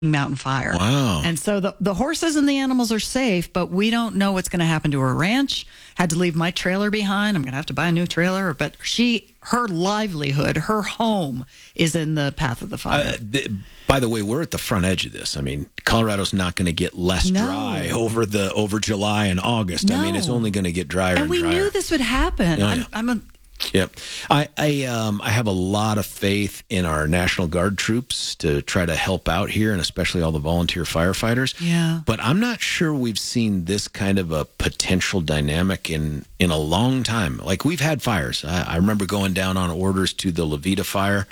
Mountain Fire. Wow. And so the horses and the animals are safe, but we don't know what's going to happen to her ranch. Had to leave my trailer behind. I'm going to have to buy a new trailer. But her livelihood, her home is in the path of the fire. By the way, we're at the front edge of this. I mean, Colorado's not going to get less dry over July and August. No. I mean, it's only going to get drier and drier. And we knew this would happen. Yeah. Yep. I have a lot of faith in our National Guard troops to try to help out here, and especially all the volunteer firefighters. Yeah. But I'm not sure we've seen this kind of a potential dynamic in a long time. Like, we've had fires. I remember going down on orders to the Levita fire,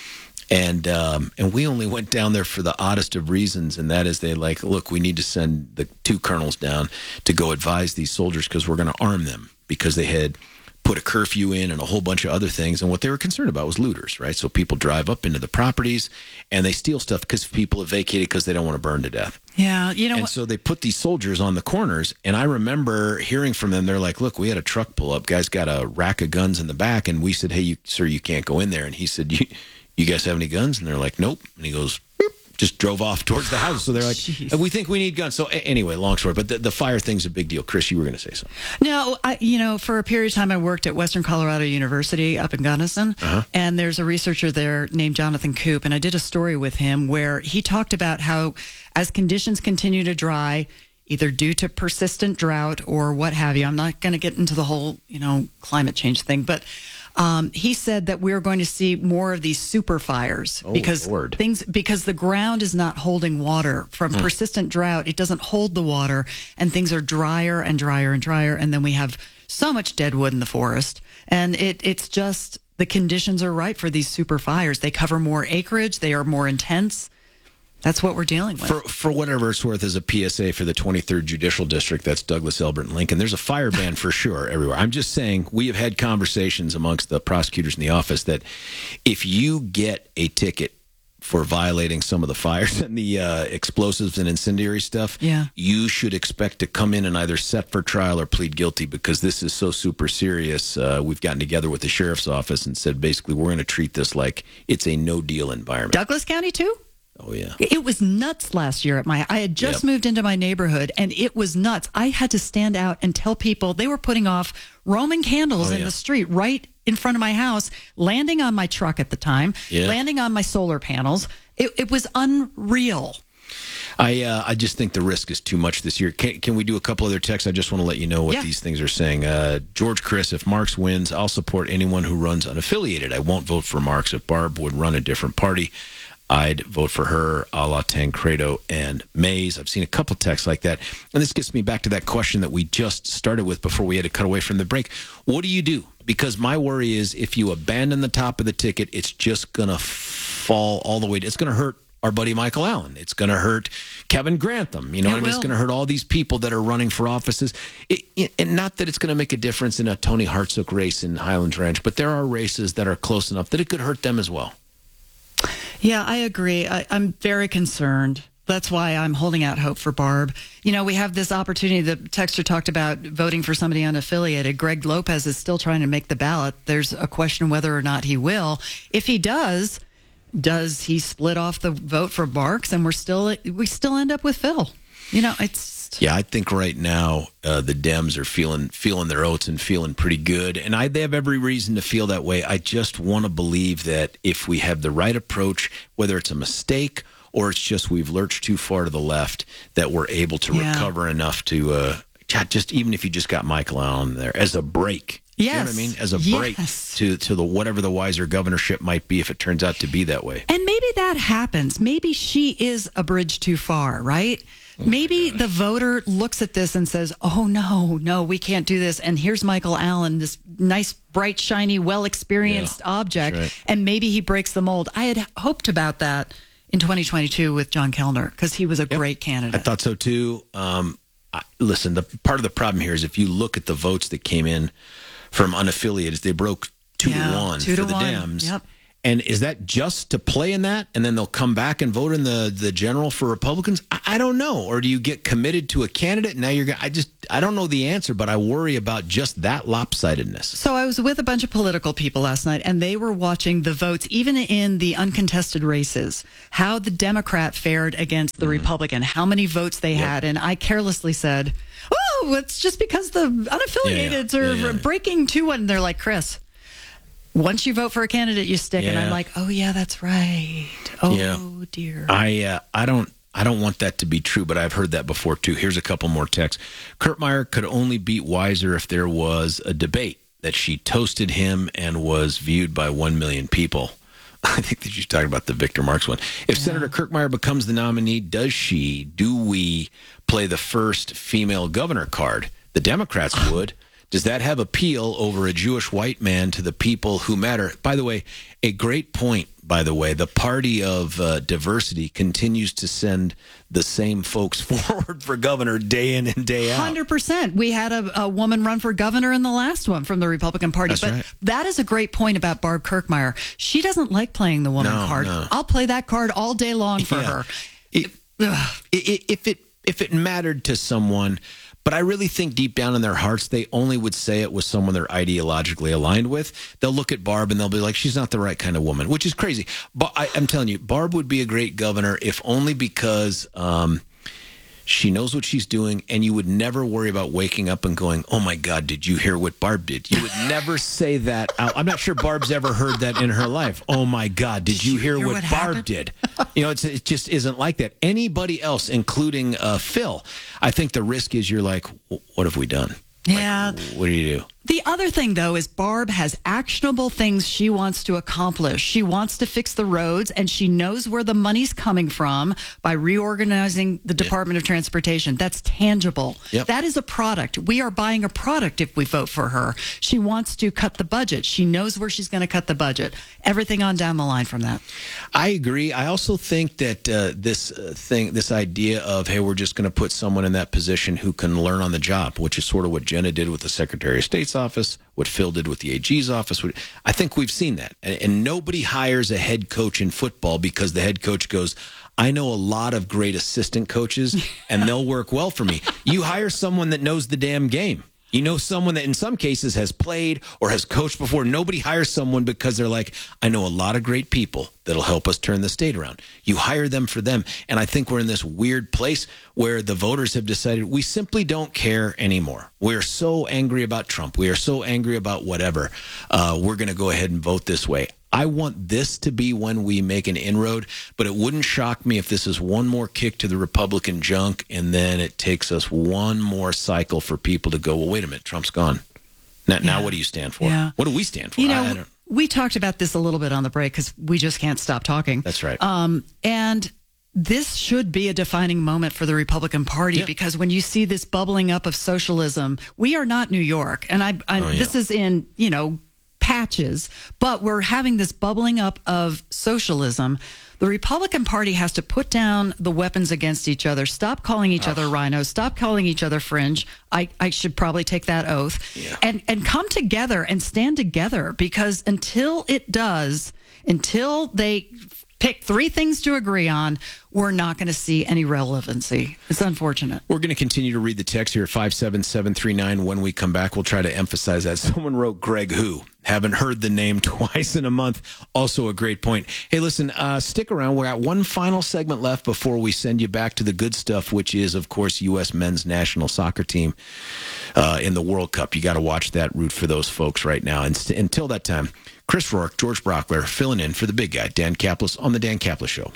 and we only went down there for the oddest of reasons, and that is look, we need to send the 2 colonels down to go advise these soldiers because we're going to arm them, because they had put a curfew in and a whole bunch of other things. And what they were concerned about was looters, right? So people drive up into the properties and they steal stuff because people have vacated because they don't want to burn to death. Yeah, So they put these soldiers on the corners. And I remember hearing from them, they're like, look, we had a truck pull up. Guy's got a rack of guns in the back. And we said, hey, sir, you can't go in there. And he said, you guys have any guns? And they're like, nope. And he goes, just drove off towards the house. So they're like, we think we need guns. So anyway, long story, but the fire thing's a big deal. Chris, you were going to say something. No, for a period of time, I worked at Western Colorado University up in Gunnison, and there's a researcher there named Jonathan Koop, and I did a story with him where he talked about how as conditions continue to dry, either due to persistent drought or what have you, I'm not going to get into the whole, climate change thing, but he said that we're going to see more of these super fires because the ground is not holding water from persistent drought. It doesn't hold the water, and things are drier and drier and drier. And then we have so much dead wood in the forest, and it's just the conditions are right for these super fires. They cover more acreage. They are more intense. That's what we're dealing with. For whatever it's worth, as a PSA for the 23rd Judicial District, that's Douglas, Elbert, and Lincoln, there's a fire ban for sure everywhere. I'm just saying, we have had conversations amongst the prosecutors in the office that if you get a ticket for violating some of the fires and the explosives and incendiary stuff, you should expect to come in and either set for trial or plead guilty, because this is so super serious. We've gotten together with the sheriff's office and said, basically, we're going to treat this like it's a no-deal environment. Douglas County, too? Oh, yeah. It was nuts last year I had just moved into my neighborhood, and it was nuts. I had to stand out and tell people they were putting off Roman candles in the street right in front of my house, landing on my truck at the time, landing on my solar panels. It was unreal. I just think the risk is too much this year. Can we do a couple other texts? I just want to let you know what these things are saying. George Chris, if Marks wins, I'll support anyone who runs unaffiliated. I won't vote for Marks. If Barb would run a different party, I'd vote for her, a la Tancredo and Mays. I've seen a couple texts like that. And this gets me back to that question that we just started with before we had to cut away from the break. What do you do? Because my worry is if you abandon the top of the ticket, it's just going to fall all the way. It's going to hurt our buddy Michael Allen. It's going to hurt Kevin Grantham. You know what I mean? It's going to hurt all these people that are running for offices. And not that it's going to make a difference in a Tony Hartsook race in Highlands Ranch, but there are races that are close enough that it could hurt them as well. Yeah, I agree. I'm very concerned. That's why I'm holding out hope for Barb. We have this opportunity. The texter talked about voting for somebody unaffiliated. Greg Lopez is still trying to make the ballot. There's a question whether or not he will. If he does he split off the vote for Marks, and we still end up with Phil? Yeah, I think right now the Dems are feeling their oats and feeling pretty good, and they have every reason to feel that way. I just want to believe that if we have the right approach, whether it's a mistake or it's just we've lurched too far to the left, that we're able to recover enough to just, even if you just got Michael Allen there as a break. Yes. You know what I mean? As a break to the whatever the wiser governorship might be if it turns out to be that way. And maybe that happens. Maybe she is a bridge too far, right? Maybe the voter looks at this and says, oh, no, we can't do this. And here's Michael Allen, this nice, bright, shiny, well-experienced object. Right. And maybe he breaks the mold. I had hoped about that in 2022 with John Kellner because he was a great candidate. I thought so, too. Listen, part of the problem here is if you look at the votes that came in from unaffiliated, they broke 2-1 for the Dems. Yep. And is that just to play in that, and then they'll come back and vote in the general for Republicans? I don't know. Or do you get committed to a candidate? Now I don't know the answer, but I worry about just that lopsidedness. So I was with a bunch of political people last night, and they were watching the votes, even in the uncontested races, how the Democrat fared against the Republican, how many votes they had. And I carelessly said, oh, it's just because the unaffiliated are breaking 2-1. And they're like, Chris, once you vote for a candidate, you stick. And I'm like, oh, yeah, that's right. Oh, dear. I don't want that to be true, but I've heard that before, too. Here's a couple more texts. Kurt Meyer could only beat Weiser if there was a debate that she toasted him and was viewed by 1 million people. I think that you're talking about the Victor Marks one. If Senator Kirkmeyer becomes the nominee, do we play the first female governor card? The Democrats would. Does that have appeal over a Jewish white man to the people who matter? By the way, a great point, the party of diversity continues to send the same folks forward for governor day in and day out. 100%. We had a woman run for governor in the last one from the Republican Party. That's right. That is a great point about Barb Kirkmeyer. She doesn't like playing the woman card. No. I'll play that card all day long for her. If it mattered to someone, but I really think deep down in their hearts, they only would say it was someone they're ideologically aligned with. They'll look at Barb and they'll be like, she's not the right kind of woman, which is crazy. But I'm telling you, Barb would be a great governor if only because she knows what she's doing, and you would never worry about waking up and going, oh, my God, did you hear what Barb did? You would never say that out. I'm not sure Barb's ever heard that in her life. Oh, my God, did you hear what Barb did? It just isn't like that. Anybody else, including Phil, I think the risk is you're like, what have we done? Yeah. What do you do? The other thing, though, is Barb has actionable things she wants to accomplish. She wants to fix the roads, and she knows where the money's coming from by reorganizing the Department of Transportation. That's tangible. Yep. That is a product. We are buying a product if we vote for her. She wants to cut the budget. She knows where she's going to cut the budget. Everything on down the line from that. I agree. I also think that this idea of, hey, we're just going to put someone in that position who can learn on the job, which is sort of what Jenna did with the Secretary of State's office, what Phil did with the AG's office. I think we've seen that. And nobody hires a head coach in football because the head coach goes, I know a lot of great assistant coaches, and they'll work well for me. You hire someone that knows the damn game. You know, someone that in some cases has played or has coached before. Nobody hires someone because they're like, I know a lot of great people that'll help us turn the state around. You hire them for them. And I think we're in this weird place where the voters have decided we simply don't care anymore. We're so angry about Trump. We are so angry about whatever. We're going to go ahead and vote this way. I want this to be when we make an inroad, but it wouldn't shock me if this is one more kick to the Republican junk, and then it takes us one more cycle for people to go, well, wait a minute, Trump's gone. Now what do you stand for? Yeah. What do we stand for? We talked about this a little bit on the break because we just can't stop talking. That's right. And this should be a defining moment for the Republican Party because when you see this bubbling up of socialism, we are not New York. And this is in, patches, but we're having this bubbling up of socialism. The Republican Party has to put down the weapons against each other, stop calling each other rhinos, stop calling each other fringe. I should probably take that oath, and come together and stand together, because until they pick 3 things to agree on, we're not going to see any relevancy. It's unfortunate. We're going to continue to read the text here at 57739. When we come back, we'll try to emphasize that. Someone wrote Greg Who. Haven't heard the name twice in a month. Also a great point. Hey, listen, stick around. We got one final segment left before we send you back to the good stuff, which is, of course, U.S. men's national soccer team in the World Cup. You got to watch that, root for those folks right now. And until that time, Chris Rourke, George Brockler, filling in for the big guy, Dan Caplis, on the Dan Caplis Show.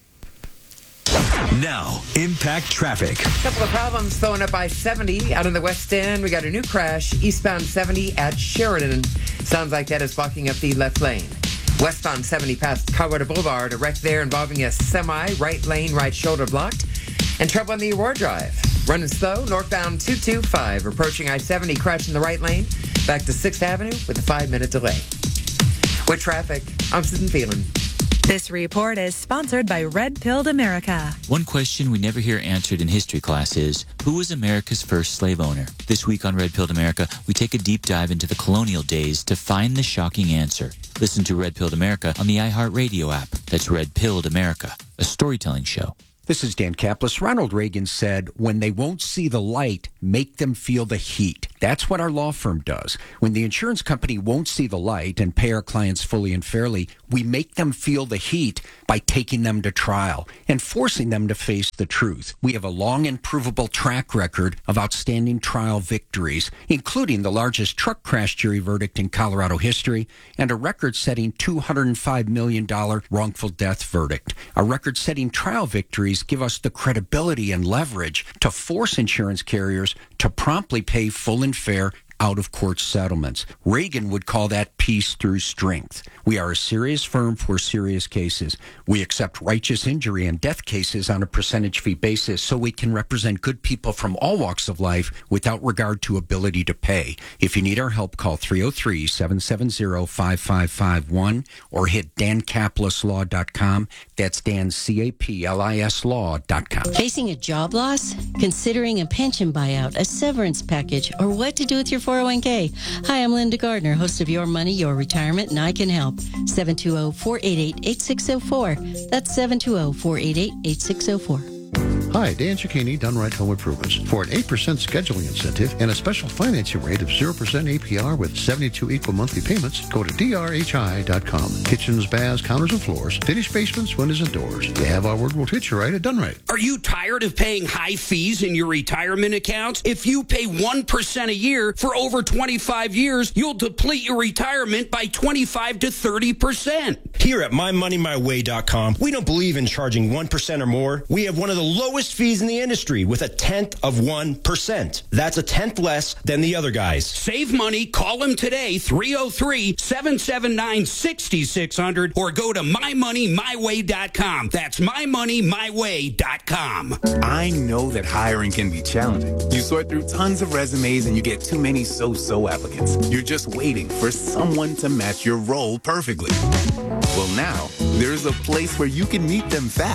Now, impact traffic. Couple of problems throwing up I-70 out in the West End. We got a new crash eastbound 70 at Sheridan. Sounds like that is blocking up the left lane. Westbound 70 past Colorado Boulevard. A wreck there involving a semi, right lane, right shoulder blocked. And trouble on the Aurora Drive. Running slow, northbound 225. Approaching I-70, crash in the right lane. Back to 6th Avenue with a 5-minute delay. With traffic, I'm Susan Phelan. This report is sponsored by Red Pilled America. One question we never hear answered in history class is, who was America's first slave owner? This week on Red Pilled America, we take a deep dive into the colonial days to find the shocking answer. Listen to Red Pilled America on the iHeartRadio app. That's Red Pilled America, a storytelling show. This is Dan Kaplis. Ronald Reagan said, when they won't see the light, make them feel the heat. That's what our law firm does. When the insurance company won't see the light and pay our clients fully and fairly, we make them feel the heat by taking them to trial and forcing them to face the truth. We have a long and provable track record of outstanding trial victories, including the largest truck crash jury verdict in Colorado history and a record-setting $205 million wrongful death verdict. Our record-setting trial victories give us the credibility and leverage to force insurance carriers to promptly pay full and fair out-of-court settlements. Reagan would call that peace through strength. We are a serious firm for serious cases. We accept righteous injury and death cases on a percentage fee basis so we can represent good people from all walks of life without regard to ability to pay. If you need our help, call 303-770-5551 or hit dancaplisslaw.com. That's Dan, C-A-P-L-I-S law.com. Facing a job loss? Considering a pension buyout, a severance package, or what to do with your 401k? Hi, I'm Linda Gardner, host of Your Money, Your Retirement, and I can help. 720-488-8604. That's 720-488-8604. Hi, Dan Cicchini, Dunright Home Improvements. For an 8% scheduling incentive and a special financing rate of 0% APR with 72 equal monthly payments, go to drhi.com. Kitchens, baths, counters, and floors. Finished basements, windows, and doors. You have our word, we'll treat you right at Dunright. Are you tired of paying high fees in your retirement accounts? If you pay 1% a year for over 25 years, you'll deplete your retirement by 25 to 30%. Here at MyMoneyMyWay.com, we don't believe in charging 1% or more. We have one of the lowest fees in the industry with 0.1%. That's 1/10 less than the other guys. Save money. Call them today, 303-779-6600, or go to MyMoneyMyWay.com. That's MyMoneyMyWay.com. I know that hiring can be challenging. You sort through tons of resumes and you get too many so-so applicants. You're just waiting for someone to match your role perfectly. Well, now, there's a place where you can meet them fast.